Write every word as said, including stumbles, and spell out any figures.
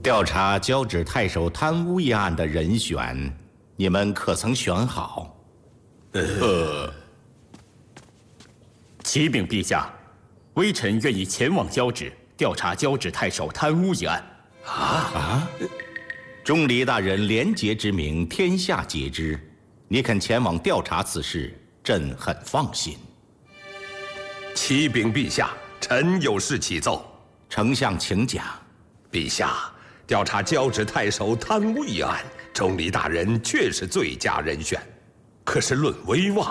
调查交趾太守贪污一案的人选，你们可曾选好？ 呃，启禀陛下，微臣愿意前往交趾调查交趾太守贪污一案。 啊啊！钟离大人廉洁之名，天下皆知。你肯前往调查此事，朕很放心。 启禀陛下，臣有事启奏。 丞相请讲。 陛下，调查交趾太守贪污一案，钟离大人确是最佳人选。可是论威望，